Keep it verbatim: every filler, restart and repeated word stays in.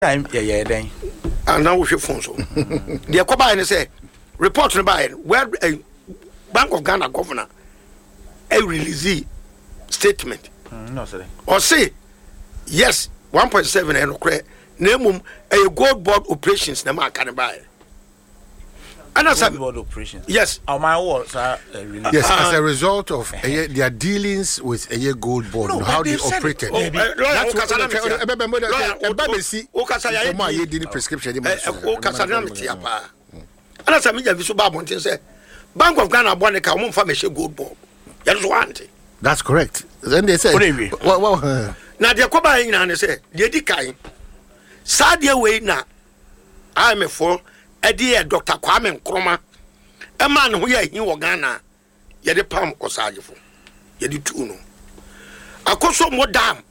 time yeah yeah then and now we should phone so the Koba and say report no by where a Bank of Ghana governor a release statement mm, no sir or say yes one point seven and credit name a gold board operations na ma can buy and as gold board operations yes oh my words are uh, really yes uh, as a result of uh, their dealings with a gold board, no, how they operated. Oh, that's what I'm prescription. And as I mean, you Babon say Bank of Ghana bond ka won fa me gold board. That's one thing. That's correct. Then they say well, well, now the Koba in and say the dikai sadia way na I'm for a dear Doctor Kwame Nkrumah, a man who ye in Ghana, ye the palm osagefo, ye the two no. Akoso mo dam